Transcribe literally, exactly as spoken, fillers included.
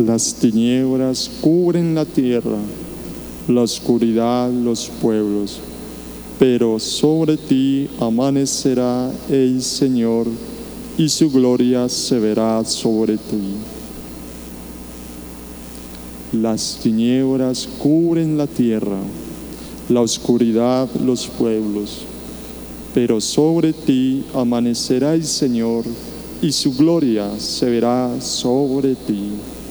Las tinieblas cubren la tierra, la oscuridad los pueblos, pero sobre ti amanecerá el Señor, y su gloria se verá sobre ti. Las tinieblas cubren la tierra, la oscuridad los pueblos, pero sobre ti amanecerá el Señor, y su gloria se verá sobre ti.